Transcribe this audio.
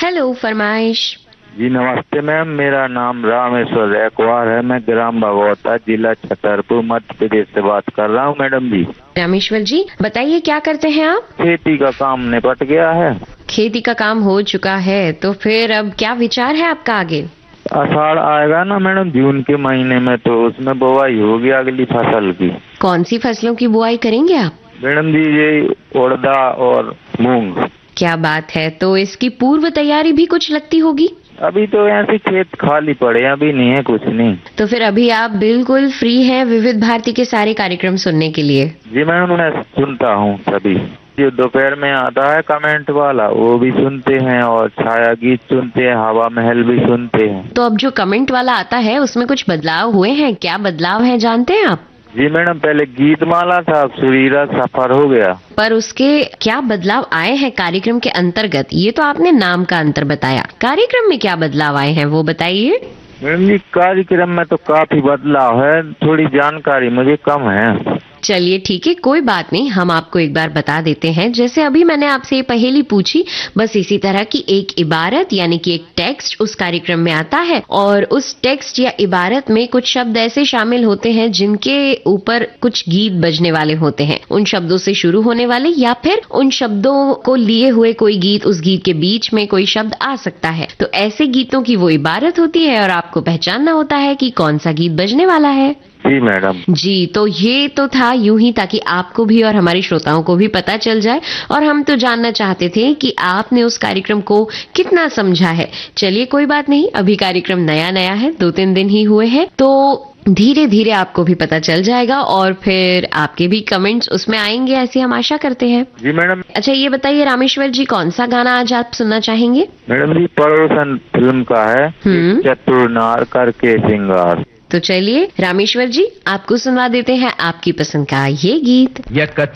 Hello, फरमाइश। जी नमस्ते ma'am, मेरा नाम रामेश्वर रैकवार है। मैं ग्राम भगवता, जिला छतरपुर, मध्य प्रदेश से बात कर रहा हूँ मैडम जी। रामेश्वर जी, बताइए क्या करते हैं आप? खेती का काम निपट गया है। खेती का काम हो चुका है, तो फिर अब क्या विचार है आपका आगे? आषाढ़ आएगा ना मैडम, जून के महीने में, तो उसमें बुवाई होगी अगली फसल की। कौन सी फसलों की बुआई करेंगे आप? मैडम जी ये उड़दा और मूंग। क्या बात है, तो इसकी पूर्व तैयारी भी कुछ लगती होगी? अभी तो ऐसे खेत खाली पड़े हैं, अभी नहीं है कुछ नहीं। तो फिर अभी आप बिल्कुल फ्री हैं विविध भारती के सारे कार्यक्रम सुनने के लिए? जी मैडम, मैं सुनता हूँ सभी। जो दोपहर में आता है कमेंट वाला वो भी सुनते हैं, और छाया गीत सुनते हैं, हवा महल भी सुनते हैं। तो अब जो कमेंट वाला आता है उसमें कुछ बदलाव हुए हैं? क्या बदलाव है जानते हैं आप? जी मैडम, पहले गीत माला था, अब सुरीला सफर हो गया। पर उसके क्या बदलाव आए हैं कार्यक्रम के अंतर्गत? ये तो आपने नाम का अंतर बताया, कार्यक्रम में क्या बदलाव आए हैं वो बताइए। मैडम जी कार्यक्रम में तो काफी बदलाव है, थोड़ी जानकारी मुझे कम है। चलिए ठीक है, कोई बात नहीं, हम आपको एक बार बता देते हैं। जैसे अभी मैंने आपसे ये पहेली पूछी, बस इसी तरह की एक इबारत यानी कि एक टेक्स्ट उस कार्यक्रम में आता है, और उस टेक्स्ट या इबारत में कुछ शब्द ऐसे शामिल होते हैं जिनके ऊपर कुछ गीत बजने वाले होते हैं। उन शब्दों से शुरू होने वाले या फिर उन शब्दों को लिए हुए कोई गीत, उस गीत के बीच में कोई शब्द आ सकता है। तो ऐसे गीतों की वो इबारत होती है और आपको पहचानना होता है कि कौन सा गीत बजने वाला है। जी मैडम। जी, तो ये तो था यूं ही, ताकि आपको भी और हमारे श्रोताओं को भी पता चल जाए, और हम तो जानना चाहते थे कि आपने उस कार्यक्रम को कितना समझा है। चलिए कोई बात नहीं, अभी कार्यक्रम नया नया है, 2-3 दिन ही हुए हैं, तो धीरे धीरे आपको भी पता चल जाएगा और फिर आपके भी कमेंट्स उसमें आएंगे, ऐसी हम आशा करते हैं। जी मैडम। अच्छा ये बताइए रामेश्वर जी, कौन सा गाना आज आप सुनना चाहेंगे? मैडम जी पड़ोसन फिल्म का है, चतुर नार करके सिंगार। तो चलिए रामेश्वर जी, आपको सुनवा देते हैं आपकी पसंद का ये गीत।